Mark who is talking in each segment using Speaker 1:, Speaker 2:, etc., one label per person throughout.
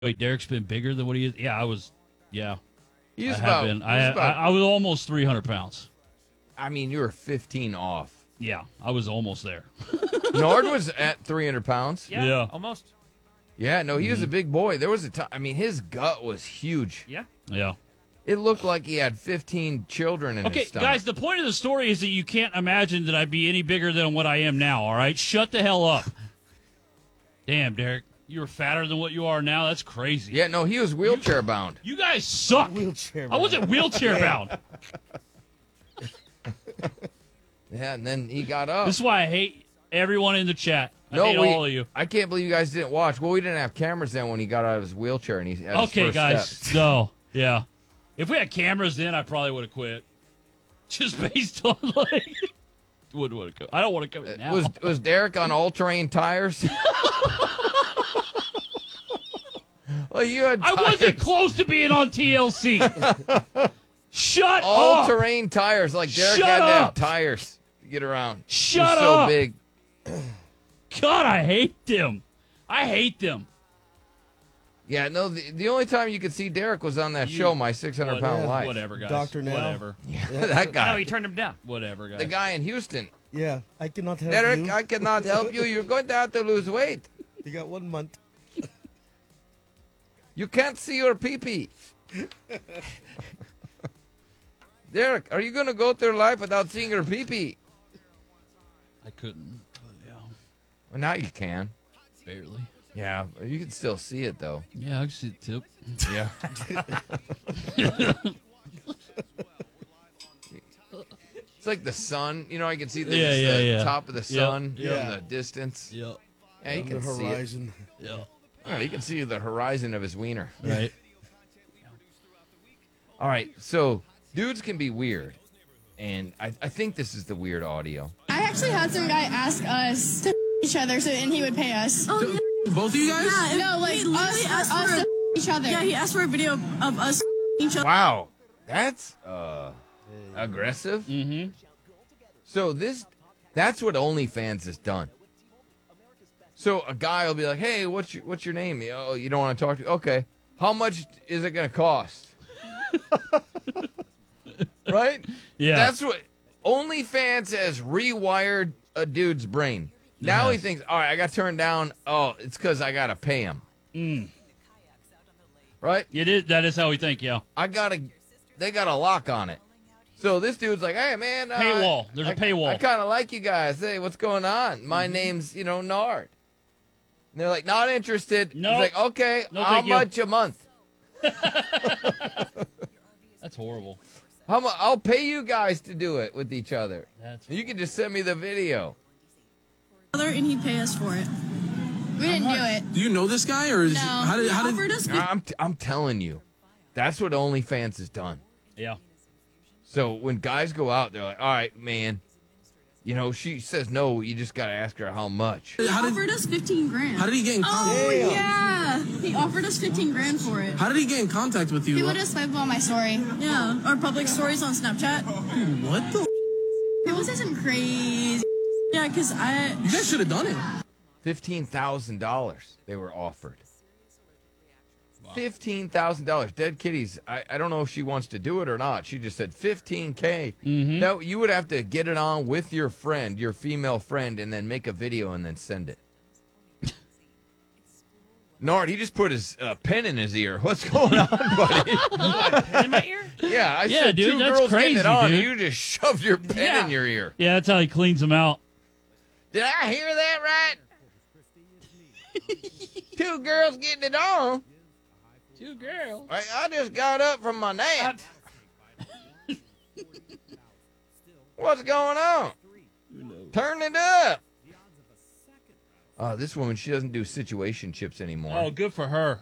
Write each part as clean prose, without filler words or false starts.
Speaker 1: Wait, Derek's been bigger than what he is? Yeah, I was. Yeah,
Speaker 2: He was
Speaker 1: I have
Speaker 2: about.
Speaker 1: been.
Speaker 2: he was about-
Speaker 1: I was almost 300 pounds.
Speaker 2: I mean, you were 15 off.
Speaker 1: Yeah, I was almost there.
Speaker 2: Nord was at 300 pounds.
Speaker 1: Yeah.
Speaker 3: Almost.
Speaker 2: Yeah, no, he was a
Speaker 1: Mm-hmm.
Speaker 2: big boy. There was a time. I mean, his gut was huge.
Speaker 3: Yeah.
Speaker 1: Yeah.
Speaker 2: It looked like he had 15 children in
Speaker 1: Okay,
Speaker 2: his stomach.
Speaker 1: guys, the point of the story is that you can't imagine that I'd be any bigger than what I am now, all right? Shut the hell up. Damn, Derek. You were fatter than what you are now? That's crazy.
Speaker 2: Yeah, no, he was wheelchair bound.
Speaker 1: You guys suck. I wasn't wheelchair bound.
Speaker 2: Yeah, and then he got up.
Speaker 1: This is why I hate everyone in the chat. I hate all of you.
Speaker 2: I can't believe you guys didn't watch. Well, we didn't have cameras then when he got out of his wheelchair and he had his
Speaker 1: Okay,
Speaker 2: first
Speaker 1: guys.
Speaker 2: steps.
Speaker 1: No. Yeah. If we had cameras then, I probably would have quit. Just based on, like, wouldn't want to go. I don't want to come in now.
Speaker 2: Was Derek on all-terrain tires? Well, you had
Speaker 1: I wasn't close to being on TLC. Shut up.
Speaker 2: all-terrain tires. Like Derek
Speaker 1: Shut
Speaker 2: had to have
Speaker 1: up.
Speaker 2: tires to get around.
Speaker 1: Shut
Speaker 2: He was so
Speaker 1: up.
Speaker 2: big.
Speaker 1: God, I hate them. I hate them.
Speaker 2: Yeah, no, the only time you could see Derek was on that show, My 600-Pound Life.
Speaker 1: Whatever, guys.
Speaker 4: Dr. Now.
Speaker 1: Whatever.
Speaker 2: That guy.
Speaker 3: No, he turned him down.
Speaker 1: Whatever, guys.
Speaker 2: The guy in Houston.
Speaker 4: Yeah, I cannot help
Speaker 2: Derek,
Speaker 4: you.
Speaker 2: I cannot help you. You're going to have to lose weight.
Speaker 4: You got 1 month.
Speaker 2: You can't see your pee-pee. Derek, are you going to go through life without seeing your pee-pee?
Speaker 1: I couldn't. But yeah,
Speaker 2: Well, now you can.
Speaker 1: barely.
Speaker 2: Yeah, you can still see it, though.
Speaker 1: Yeah, I can see the tip.
Speaker 2: Yeah. It's like the sun. You know, I can see the,
Speaker 1: Yeah,
Speaker 2: just
Speaker 1: yeah,
Speaker 2: the
Speaker 1: yeah.
Speaker 2: top of the
Speaker 1: Yep,
Speaker 2: sun
Speaker 4: yeah.
Speaker 2: from the distance.
Speaker 1: Yep.
Speaker 2: Yeah, you
Speaker 4: On
Speaker 2: can
Speaker 4: the
Speaker 2: see it.
Speaker 4: horizon.
Speaker 1: Yep.
Speaker 2: Oh, you can see the horizon of his wiener.
Speaker 1: Right.
Speaker 2: All right, so dudes can be weird. And I think this is the weird audio.
Speaker 5: I actually had some guy ask us to each other, and he would pay us.
Speaker 6: Oh, yeah.
Speaker 7: Both of you guys?
Speaker 5: No, like
Speaker 6: he literally asked
Speaker 5: us
Speaker 6: for
Speaker 5: to each other.
Speaker 6: Yeah, he asked for a video of us each other.
Speaker 2: Wow, that's aggressive.
Speaker 1: Mm-hmm.
Speaker 2: So that's what OnlyFans has done. So a guy will be like, "Hey, what's your name? Oh, you don't want to talk to? Okay, how much is it going to cost?" Right?
Speaker 1: Yeah.
Speaker 2: That's what OnlyFans has rewired a dude's brain. Now he
Speaker 1: Yes.
Speaker 2: thinks, all right, I got turned down. Oh, it's because I got to pay him. Right?
Speaker 1: It is. That is how we think. Yeah.
Speaker 2: They got a lock on it. So this dude's like, hey, man.
Speaker 1: Paywall. There's a paywall.
Speaker 2: I kind of like you guys. Hey, what's going on? My
Speaker 1: Mm-hmm.
Speaker 2: name's, Nard. And they're like, not interested.
Speaker 1: No.
Speaker 2: He's like, okay,
Speaker 1: No,
Speaker 2: how
Speaker 1: thank you.
Speaker 2: much a month?
Speaker 1: That's horrible.
Speaker 2: I'll pay you guys to do it with each other.
Speaker 1: That's
Speaker 2: You can just send me the video.
Speaker 6: And he'd pay us for it.
Speaker 5: We didn't do it.
Speaker 7: Do you know this guy, or is
Speaker 5: No.
Speaker 7: how
Speaker 6: He
Speaker 7: did
Speaker 6: offered us.
Speaker 2: I'm telling you, that's what OnlyFans has done.
Speaker 1: yeah.
Speaker 2: So when guys go out, they're like, all right, man. She says no. You just got to ask her how much.
Speaker 6: He offered us 15 grand.
Speaker 7: how did he get in contact?
Speaker 6: Oh yeah, he offered us 15 grand for it.
Speaker 7: How did he get in contact with you?
Speaker 5: He would have swiped on my story.
Speaker 6: Yeah, our public stories on Snapchat.
Speaker 7: What the?
Speaker 5: It was some crazy.
Speaker 6: Yeah, because
Speaker 7: You guys should have done it.
Speaker 2: $15,000 they were offered. $15,000. Dead Kitties. I don't know if she wants to do it or not. She just said $15K. Now you would have to get it on with your friend, your female friend, and then make a video and then send it. Nard, he just put his pen in his ear. What's going on, buddy?
Speaker 3: In my ear?
Speaker 2: Yeah, I
Speaker 1: Yeah,
Speaker 2: said
Speaker 1: dude,
Speaker 2: two
Speaker 1: that's
Speaker 2: girls getting
Speaker 1: crazy,
Speaker 2: it on,
Speaker 1: dude.
Speaker 2: and you just shoved your pen
Speaker 3: Yeah.
Speaker 2: in your ear.
Speaker 1: Yeah, that's how he cleans them out.
Speaker 2: Did I hear that right? Two girls getting it on.
Speaker 1: Two girls.
Speaker 2: I just got up from my nap. What's going on? Turn it up. This woman, she doesn't do situation chips anymore.
Speaker 1: Oh, good for her.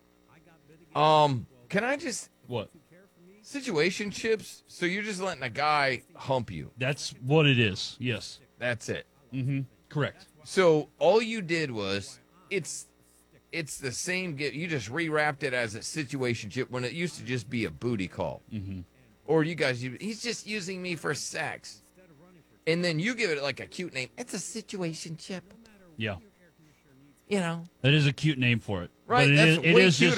Speaker 2: Can I just
Speaker 1: What?
Speaker 2: situation chips? So you're just letting a guy hump you.
Speaker 1: That's what it is. Yes.
Speaker 2: That's it.
Speaker 1: Mm-hmm. Correct.
Speaker 2: So all you did was it's the same. You just rewrapped it as a situation chip when it used to just be a booty call.
Speaker 1: Mm-hmm.
Speaker 2: Or you guys, he's just using me for sex. And then you give it like a cute name. It's a situation chip.
Speaker 1: Yeah.
Speaker 2: you know,
Speaker 1: That is a cute name for it.
Speaker 2: right?
Speaker 1: But
Speaker 2: That's
Speaker 1: it
Speaker 2: way
Speaker 1: is just